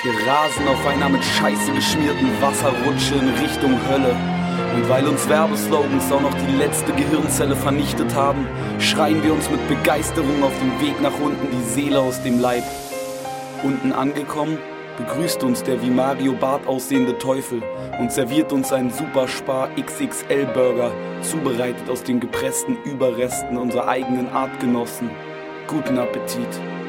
Wir rasen auf einer mit Scheiße geschmierten Wasserrutsche in Richtung Hölle. Und weil uns Werbeslogans auch noch die letzte Gehirnzelle vernichtet haben, schreien wir uns mit Begeisterung auf dem Weg nach unten die Seele aus dem Leib. Unten angekommen, begrüßt uns der wie Mario Barth aussehende Teufel und serviert uns einen Superspar XXL Burger, zubereitet aus den gepressten Überresten unserer eigenen Artgenossen. Guten Appetit!